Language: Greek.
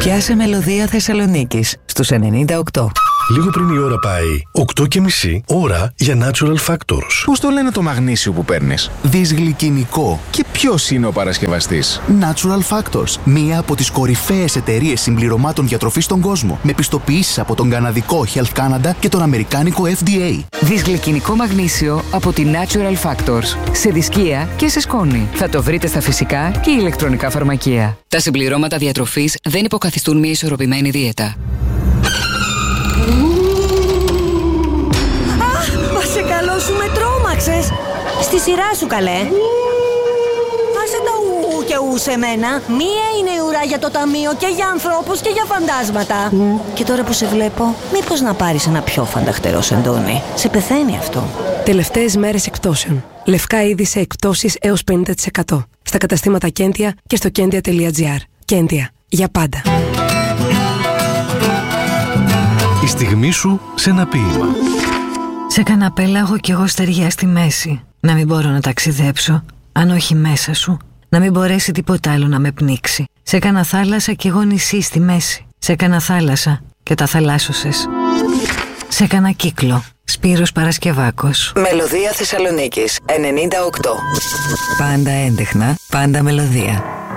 Πιάσε Μελωδία Θεσσαλονίκης στους 98. Λίγο πριν η ώρα πάει 8:30 ώρα για Natural Factors. Πώς το λένε το μαγνήσιο που παίρνεις? Δυσγλυκινικό. Και ποιος είναι ο παρασκευαστής? Natural Factors. Μία από τις κορυφαίες εταιρείες συμπληρωμάτων διατροφής στον κόσμο. Με πιστοποιήσεις από τον καναδικό Health Canada και τον αμερικάνικο FDA. Δυσγλυκινικό μαγνήσιο από τη Natural Factors. Σε δισκία και σε σκόνη. Θα το βρείτε στα φυσικά και ηλεκτρονικά φαρμακεία. Τα συμπληρώματα διατροφής δεν υποκαθιστούν μια ισορροπημένη δίαιτα. Σε καλό σου με τρόμαξες. Στη σειρά σου καλέ. Άσε τα ου και ου σε μένα. Μία είναι η ουρά για το ταμείο και για ανθρώπους και για φαντάσματα. Και τώρα που σε βλέπω, μήπως να πάρεις ένα πιο φανταχτερό σεντόνι? Σε πεθαίνει αυτό. Τελευταίες μέρες εκπτώσεων. Λευκά είδη σε εκπτώσεις έως 50%. Στα καταστήματα Κέντια και στο kendia.gr. Κέντια. Για πάντα. Η στιγμή σου σε ένα ποίημα. Σε κανένα πέλαγο κι εγώ στεριά στη μέση. Να μην μπορώ να ταξιδέψω, αν όχι μέσα σου. Να μην μπορέσει τίποτα άλλο να με πνίξει. Σε κανένα θάλασσα κι εγώ νησί στη μέση. Σε κανένα θάλασσα και τα θαλάσσωσες. Σε κανένα κύκλο. Σπύρος Παρασκευάκος. Μελωδία Θεσσαλονίκης 98. Πάντα έντεχνα, πάντα μελωδία.